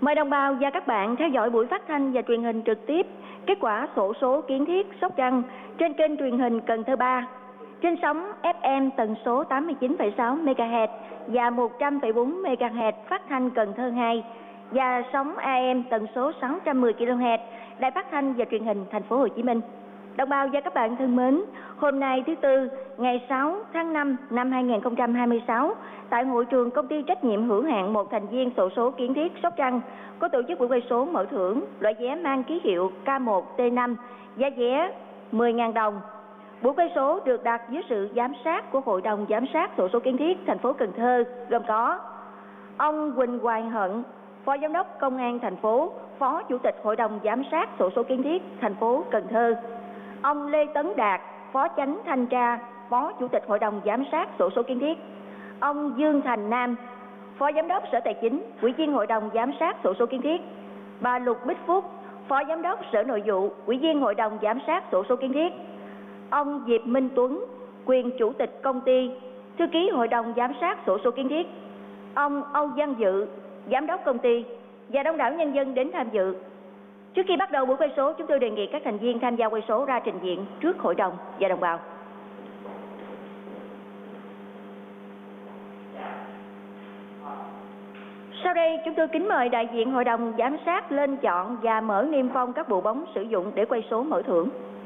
Mời đồng bào và các bạn theo dõi buổi phát thanh và truyền hình trực tiếp kết quả xổ số kiến thiết Sóc Trăng trên kênh truyền hình Cần Thơ 3, trên sóng FM tần số 89,6 MHz và 100,4 MHz phát thanh Cần Thơ 2 và sóng AM tần số 610 kHz Đài Phát thanh và Truyền hình Thành phố Hồ Chí Minh. Đồng bào và các bạn thân mến, hôm nay thứ Tư, ngày 6 tháng 5 năm 2026, tại hội trường công ty trách nhiệm hữu hạn một thành viên xổ số kiến thiết Sóc Trăng có tổ chức buổi quay số mở thưởng loại vé mang ký hiệu K1T5 giá vé 10.000 đồng. Buổi quay số được đặt dưới sự giám sát của Hội đồng Giám sát xổ số kiến thiết thành phố Cần Thơ, gồm có ông Quỳnh Hoài Hận, Phó Giám đốc Công an thành phố, Phó Chủ tịch Hội đồng Giám sát xổ số kiến thiết thành phố Cần Thơ; ông Lê Tấn Đạt, Phó Chánh Thanh tra, Phó Chủ tịch Hội đồng Giám sát xổ số kiến thiết; ông Dương Thành Nam, Phó Giám đốc Sở Tài chính, Ủy viên Hội đồng Giám sát xổ số kiến thiết; bà Lục Bích Phúc, Phó Giám đốc Sở Nội vụ, Ủy viên Hội đồng Giám sát xổ số kiến thiết; ông Diệp Minh Tuấn, quyền Chủ tịch công ty, Thư ký Hội đồng Giám sát xổ số kiến thiết; ông Âu Văn Dự, Giám đốc công ty và đông đảo nhân dân đến tham dự. Trước khi bắt đầu buổi quay số, chúng tôi đề nghị các thành viên tham gia quay số ra trình diện trước hội đồng và đồng bào. Sau đây, chúng tôi kính mời đại diện Hội đồng Giám sát lên chọn và mở niêm phong các bộ bóng sử dụng để quay số mở thưởng.